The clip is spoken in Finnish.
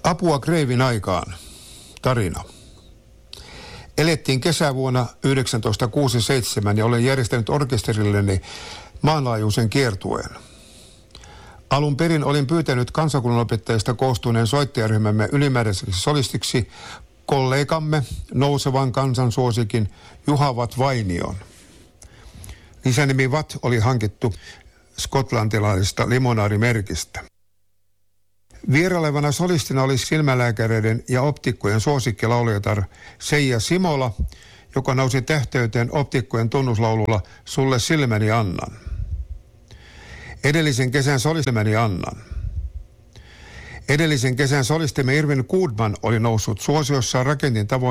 Apua kreivin aikaan. Tarina. Elettiin kesävuonna 1967 ja olen järjestänyt orkesterilleni maanlaajuisen kiertueen. Alun perin olin pyytänyt kansakunnanopettajista koostuneen soittajaryhmämme ylimääräiseksi solistiksi kollegamme nousevan kansansuosikin Juha Watt-Vainion. Lisänimi Watt oli hankittu skotlantilaisesta limonaarimerkistä. Vierailevana solistina oli silmälääkäreiden ja optikkojen suosikkilaulajatar Seija Simola, joka nousi tähteyteen optikkojen tunnuslaululla Sulle silmäni annan. Edellisen kesän solistimme Irvin Goodman oli noussut suosiossaan rakentin tavoin